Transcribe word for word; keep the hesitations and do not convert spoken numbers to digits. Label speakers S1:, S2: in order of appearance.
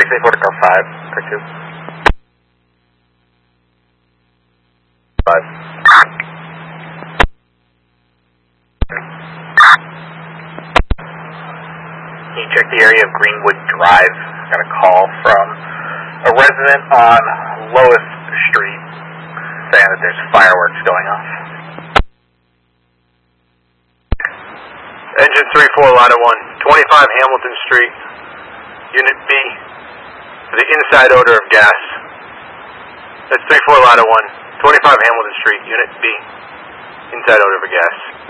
S1: six eight four to car five, car two. five. Can you check the area of Greenwood Drive? Got a call from a resident on Lois Street saying that there's fireworks going off.
S2: Engine three four, Lada one, twenty-five Hamilton Street, Unit B, for the inside odor of gas. That's three four, Lada one, twenty-five Hamilton Street, Unit B, inside odor of gas.